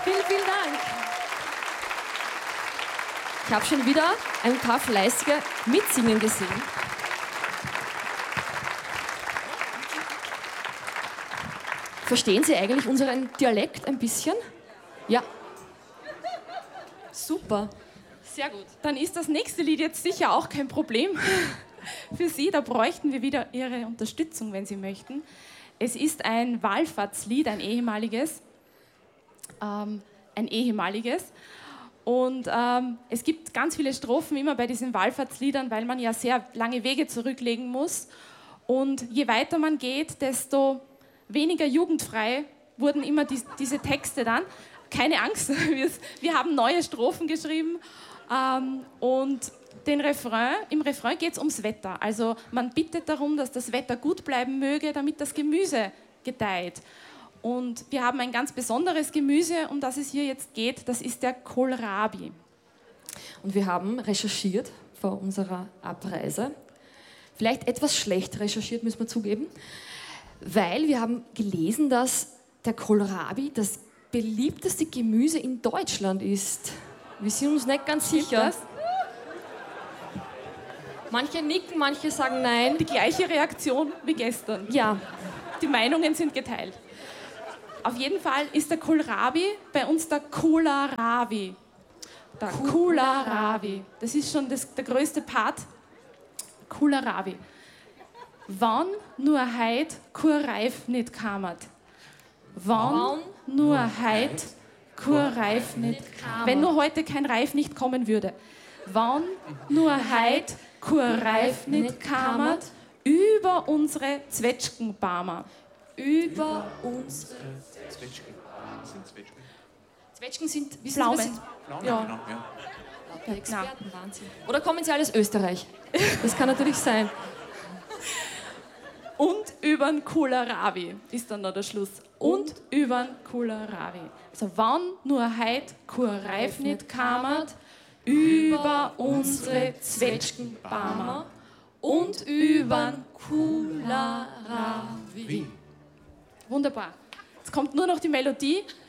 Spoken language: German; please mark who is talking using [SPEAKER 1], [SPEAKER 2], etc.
[SPEAKER 1] Vielen, vielen Dank. Ich habe schon wieder ein paar Fleißige mitsingen gesehen. Verstehen Sie eigentlich unseren Dialekt ein bisschen? Ja. Super.
[SPEAKER 2] Sehr gut. Dann ist das nächste Lied jetzt sicher auch kein Problem für Sie. Da bräuchten wir wieder Ihre Unterstützung, wenn Sie möchten. Es ist ein Wallfahrtslied, ein ehemaliges. Und es gibt ganz viele Strophen immer bei diesen Wallfahrtsliedern, weil man ja sehr lange Wege zurücklegen muss. Und je weiter man geht, desto weniger jugendfrei wurden immer diese Texte dann. Keine Angst, wir haben neue Strophen geschrieben. Und im Refrain geht es ums Wetter. Also man bittet darum, dass das Wetter gut bleiben möge, damit das Gemüse gedeiht. Und wir haben ein ganz besonderes Gemüse, um das es hier jetzt geht. Das ist der Kohlrabi.
[SPEAKER 1] Und wir haben recherchiert vor unserer Abreise. Vielleicht etwas schlecht recherchiert, müssen wir zugeben. Weil wir haben gelesen, dass der Kohlrabi das beliebteste Gemüse in Deutschland ist. Wir sind uns nicht ganz sicher. Manche nicken, manche sagen nein.
[SPEAKER 2] Die gleiche Reaktion wie gestern.
[SPEAKER 1] Ja.
[SPEAKER 2] Die Meinungen sind geteilt. Auf jeden Fall ist der Kohlrabi bei uns der Kohlrabi. Der Kohlrabi. Das ist schon der größte Part. Kohlrabi. Wann nur heut kein Reif nicht kammert. Wann nur heut kein Reif nicht kammert. Wenn nur heute kein Reif nicht kommen würde. Wann nur heut kein Reif nicht kammert. Über unsere Zwetschgenbäume.
[SPEAKER 1] Über unsere
[SPEAKER 3] Zwetschgen. Sind Zwetschgen?
[SPEAKER 1] Zwetschgen sind
[SPEAKER 2] Pflaumen.
[SPEAKER 3] Pflaumen,
[SPEAKER 2] Ja.
[SPEAKER 3] genau, ja.
[SPEAKER 1] Der Experten, Wahnsinn. Oder kommen sie aus Österreich? Das kann natürlich sein.
[SPEAKER 2] Und übern Kohlrabi ist dann noch der Schluss. Und übern Kohlrabi. Also wann nur heut kein Reif nicht kammert, über unsere Zwetschgenbäume und übern Kohlrabi. Wunderbar. Jetzt kommt nur noch die Melodie.